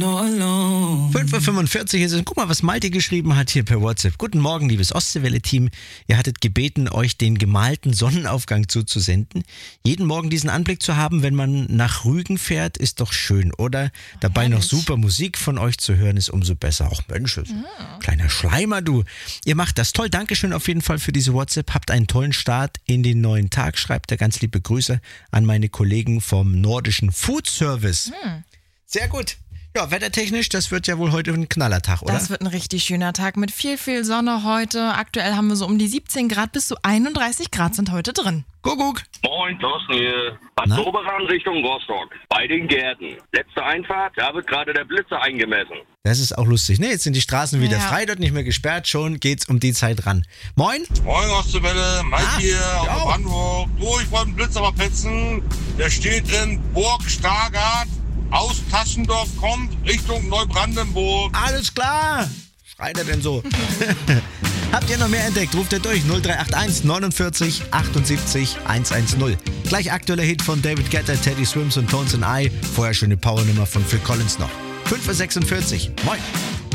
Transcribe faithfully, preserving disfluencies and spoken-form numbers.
fünf Uhr fünfundvierzig ist es. Guck mal, was Malte geschrieben hat hier per WhatsApp. Guten Morgen, liebes Ostseewelle-Team. Ihr hattet gebeten, euch den gemalten Sonnenaufgang zuzusenden. Jeden Morgen diesen Anblick zu haben, wenn man nach Rügen fährt, ist doch schön, oder? Dabei noch super Musik von euch zu hören, ist umso besser. Auch Mensch, ja. Kleiner Schleimer, du. Ihr macht das toll. Dankeschön auf jeden Fall für diese WhatsApp. Habt einen tollen Start in den neuen Tag. Schreibt er ganz liebe Grüße an meine Kollegen vom Nordischen Food Service. Hm. Sehr gut. Ja, wettertechnisch, das wird ja wohl heute ein Knallertag, oder? Das wird ein richtig schöner Tag mit viel, viel Sonne heute. Aktuell haben wir so um die siebzehn Grad, bis zu einunddreißig Grad sind heute drin. Kuckuck. Moin, Thorsten hier. Bad Doberan Richtung Rostock. Bei den Gärten. Letzte Einfahrt, da wird gerade der Blitzer eingemessen. Das ist auch lustig, ne? Jetzt sind die Straßen wieder Ja. frei, dort nicht mehr gesperrt. Schon geht's um die Zeit ran. Moin. Moin Ostseewelle, Mike Ah, hier aus ja. Brandenburg. Du, ich wollte einen Blitz aber petzen. Der steht in Burg Stargard. Aus Taschendorf kommt Richtung Neubrandenburg. Alles klar. Schreit er denn so? Habt ihr noch mehr entdeckt? Ruft ihr durch null drei acht eins neunundvierzig achtundsiebzig hundertzehn. Gleich aktueller Hit von David Guetta, Teddy Swims und Tones and I. Vorher schöne Powernummer von Phil Collins noch. fünf Uhr sechsundvierzig. Moin.